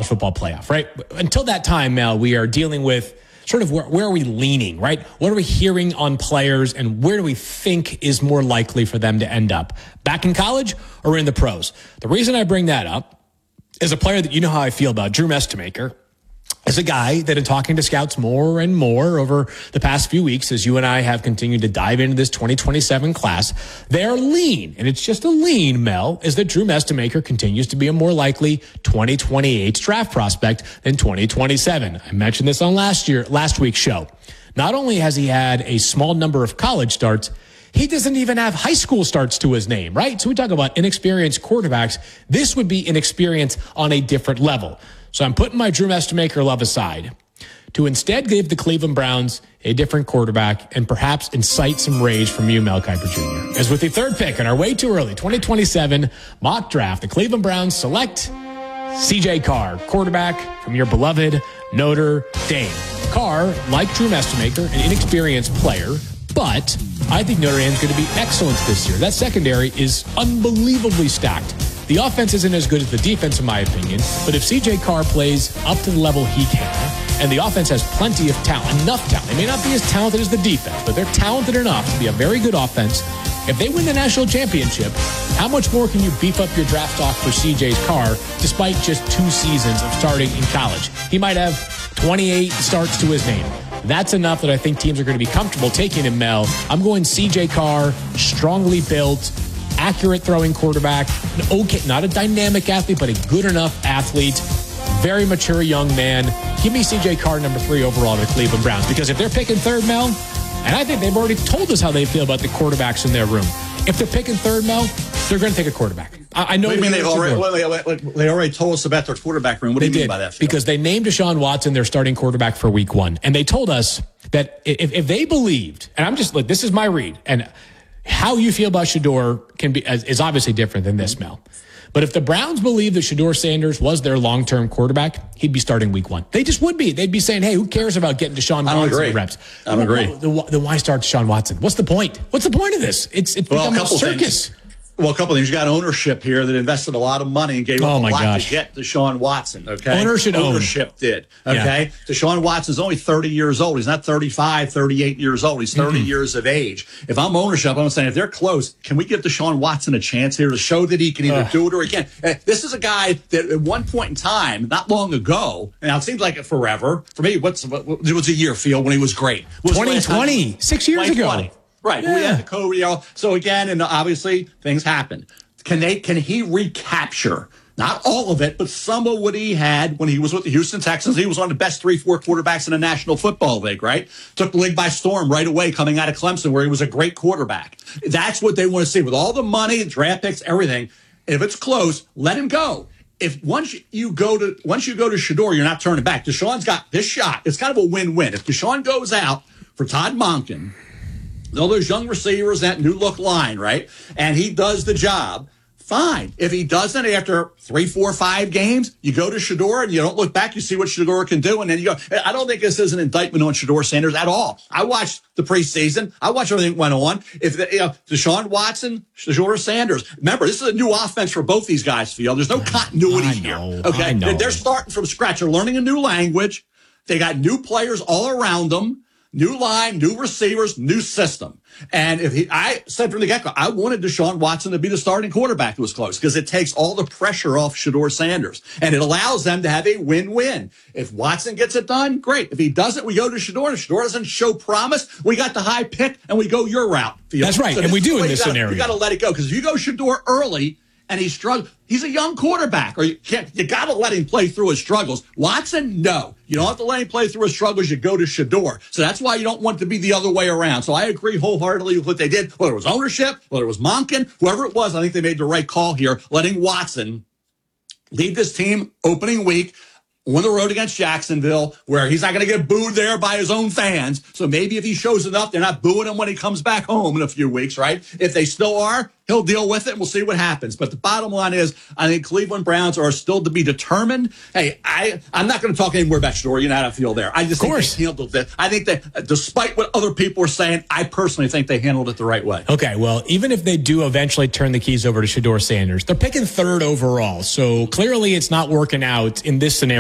football playoff, right? Until that time, Mel, we are dealing with sort of where are we leaning, right? What are we hearing on players, and where do we think is more likely for them to end up? Back in college or in the pros? The reason I bring that up is a player that you know how I feel about, Drew Mestemaker, is a guy that in talking to scouts more and more over the past few weeks, as you and I have continued to dive into this 2027 class, they're lean, and it's just a lean, Mel, is that Drew Mestemaker continues to be a more likely 2028 draft prospect than 2027. I mentioned this on last week's show. Not only has he had a small number of college starts, he doesn't even have high school starts to his name, right? So we talk about inexperienced quarterbacks. This would be inexperience on a different level. So I'm putting my Drew Mestemaker love aside to instead give the Cleveland Browns a different quarterback and perhaps incite some rage from you, Mel Kiper Jr. As with the third pick in our way too early 2027 mock draft, the Cleveland Browns select CJ Carr, quarterback from your beloved Notre Dame. Carr, like Drew Mestemaker, an inexperienced player, but I think Notre Dame's going to be excellent this year. That secondary is unbelievably stacked. The offense isn't as good as the defense, in my opinion, but if CJ Carr plays up to the level he can, and the offense has plenty of talent, enough talent, they may not be as talented as the defense, but they're talented enough to be a very good offense. If they win the national championship, how much more can you beef up your draft stock for CJ Carr despite just 2 seasons of starting in college? He might have 28 starts to his name. That's enough that I think teams are going to be comfortable taking him, Mel. I'm going CJ Carr, strongly built, accurate throwing quarterback, okay, not a dynamic athlete, but a good enough athlete, very mature young man. Give me CJ Carr, number 3 overall to the Cleveland Browns, because if they're picking third, Mel, and I think they've already told us how they feel about the quarterbacks in their room. If they're picking third, Mel, they're going to take a quarterback. I know. What do you mean they already told us about their quarterback room? What do you mean by that, Phil? Because they named Deshaun Watson their starting quarterback for week 1. And they told us that if they believed, and I'm just, look, this is my read, and how you feel about Shedeur is obviously different than this, Mel. But if the Browns believe that Shedeur Sanders was their long-term quarterback, he'd be starting week 1. They just would be. They'd be saying, hey, who cares about getting Deshaun Watson reps? I don't agree. Then why start Deshaun Watson? What's the point? What's the point of this? It's become a circus. Well, a couple of things. You got ownership here that invested a lot of money and gave up a lot to get Deshaun Watson. Okay, ownership did. Okay, yeah. Deshaun Watson's only 30 years old. He's not 35, 38 years old. He's 30 years of age. If I'm ownership, I'm saying if they're close, can we give Deshaun Watson a chance here to show that he can either do it or he can't? This is a guy that at one point in time, not long ago, and it seems like it forever. For me, it was a year, Phil, when he was great. 2020, 6 years ago. Right. Yeah. We had the COVID. So again, and obviously things happen. Can he recapture not all of it, but some of what he had when he was with the Houston Texans? He was one of the best 3-4 quarterbacks in the National Football League, right? Took the league by storm right away coming out of Clemson, where he was a great quarterback. That's what they want to see with all the money, draft picks, everything. If it's close, let him go. If once you go to Shedeur, you're not turning back. Deshaun's got this shot. It's kind of a win-win. If Deshaun goes out for Todd Monken, all those young receivers, that new look line, right? And he does the job, fine. If he doesn't, after 3, 4, 5 games, you go to Shedeur and you don't look back, you see what Shedeur can do, and then you go. I don't think this is an indictment on Shedeur Sanders at all. I watched the preseason. I watched everything that went on. If Deshaun Watson, Shedeur Sanders, remember, this is a new offense for both these guys, Phil. There's no continuity here. Okay? They're starting from scratch. They're learning a new language. They got new players all around them. New line, new receivers, new system. And I said from the get-go, I wanted Deshaun Watson to be the starting quarterback who was close because it takes all the pressure off Shedeur Sanders. And it allows them to have a win-win. If Watson gets it done, great. If he doesn't, we go to Shedeur. If Shedeur doesn't show promise, we got the high pick and we go your route. That's right. So and we do in this scenario. You got to let it go because if you go Shedeur early, and he's struggling. He's a young quarterback, or you got to let him play through his struggles. Watson, no. You don't have to let him play through his struggles. You go to Shedeur. So that's why you don't want it to be the other way around. So I agree wholeheartedly with what they did. Whether it was ownership, whether it was Monken, whoever it was, I think they made the right call here, letting Watson lead this team opening week on the road against Jacksonville, where he's not going to get booed there by his own fans. So maybe if he shows enough, they're not booing him when he comes back home in a few weeks, right? If they still are, he'll deal with it, and we'll see what happens. But the bottom line is, I think Cleveland Browns are still to be determined. Hey, I'm not going to talk anymore about Shedeur. You know how I feel there. I just think they handled it. I think that despite what other people are saying, I personally think they handled it the right way. Okay, well, even if they do eventually turn the keys over to Shedeur Sanders, they're picking third overall. So clearly it's not working out in this scenario.